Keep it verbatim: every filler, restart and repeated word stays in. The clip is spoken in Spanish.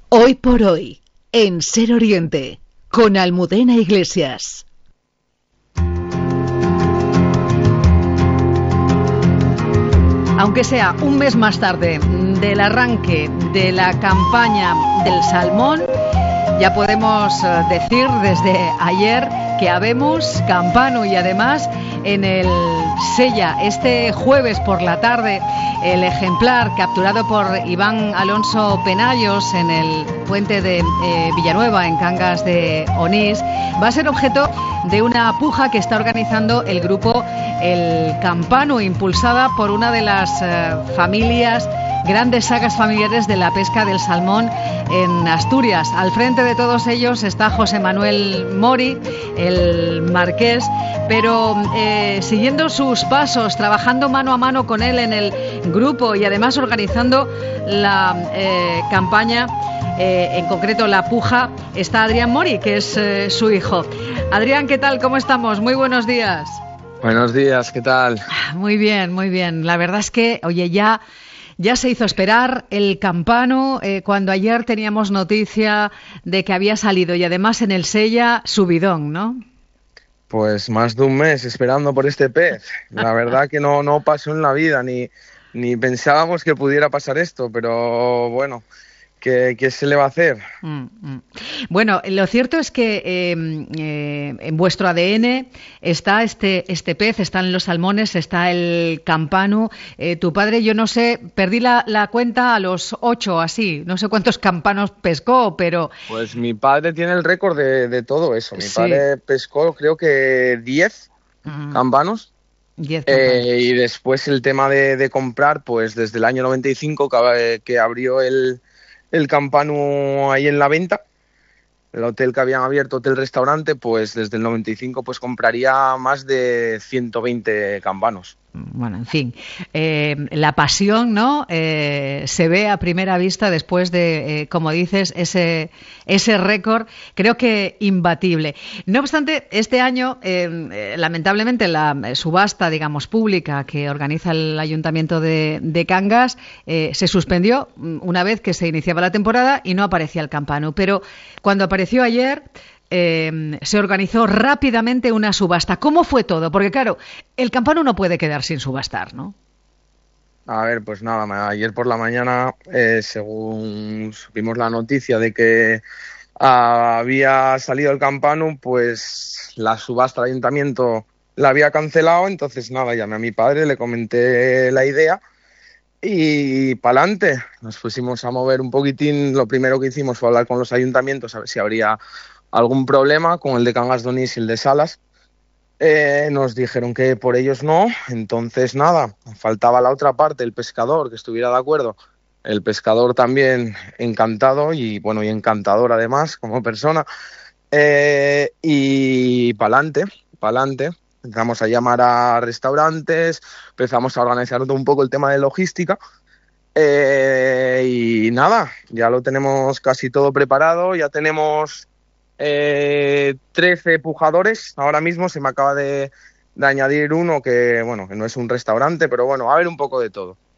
Hoy por hoy, en Ser Oriente, con Almudena Iglesias. Aunque sea un mes más tarde del arranque de la campaña del salmón, ya podemos decir desde ayer que habemos campano y además en el Sella este jueves por la tarde el ejemplar capturado por Iván Alonso Penallos en el puente de eh, Villanueva en Cangas de Onís va a ser objeto de una puja que está organizando el grupo El Campano, impulsada por una de las eh, familias grandes sagas familiares de la pesca del salmón en Asturias. Al frente de todos ellos está José Manuel Mori, el marqués, pero eh, siguiendo sus pasos, trabajando mano a mano con él en el grupo y además organizando la eh, campaña, eh, en concreto la puja, está Adrián Mori, que es eh, su hijo. Adrián, ¿qué tal? ¿Cómo estamos? Muy buenos días. Buenos días, ¿qué tal? Muy bien, muy bien. La verdad es que, oye, ya... Ya se hizo esperar el campano eh, cuando ayer teníamos noticia de que había salido y además en el Sella subidón, ¿no? Pues más de un mes esperando por este pez. La verdad que no, no pasó en la vida, ni, ni pensábamos que pudiera pasar esto, pero bueno, ¿qué, qué se le va a hacer? Mm, mm. Bueno, lo cierto es que eh, eh, en vuestro A D N está este, este pez, están los salmones, está el campano. Eh, tu padre, yo no sé, perdí la, la cuenta a los ocho, así, no sé cuántos campanos pescó, pero... Pues mi padre tiene el récord de, de todo eso. Mi sí. padre pescó creo que diez uh-huh. campanos. diez campanos. Eh, y después el tema de, de comprar, pues desde el año noventa y cinco que, que abrió el... el campano ahí en la venta, el hotel que habían abierto, hotel-restaurante, pues desde el noventa y cinco pues compraría más de ciento veinte campanos. Bueno, en fin, eh, la pasión, ¿no? Eh, se ve a primera vista después de, eh, como dices, ese ese récord, creo que imbatible. No obstante, este año, eh, lamentablemente, la subasta, digamos, pública que organiza el Ayuntamiento de, de Cangas eh, se suspendió una vez que se iniciaba la temporada y no aparecía el campano. Pero cuando apareció ayer... Eh, se organizó rápidamente una subasta. ¿Cómo fue todo? Porque claro, el campano no puede quedar sin subastar, ¿no? A ver, pues nada, ayer por la mañana, eh, según supimos la noticia de que ah, había salido el campano, pues la subasta del ayuntamiento la había cancelado, entonces nada, llamé a mi padre, le comenté la idea y pa'lante. Nos pusimos a mover un poquitín. Lo primero que hicimos fue hablar con los ayuntamientos a ver si habría algún problema con el de Cangas de Onís y el de Salas. Eh, nos dijeron que por ellos no, entonces nada, faltaba la otra parte, el pescador, que estuviera de acuerdo. El pescador también encantado y bueno, y encantador además como persona. Eh, y pa'lante, pa'lante. Empezamos a llamar a restaurantes, empezamos a organizar un poco el tema de logística. Eh, y nada, ya lo tenemos casi todo preparado, ya tenemos... Eh, trece pujadores, ahora mismo se me acaba de, de añadir uno que, bueno, que no es un restaurante, pero bueno, va a haber un poco de todo.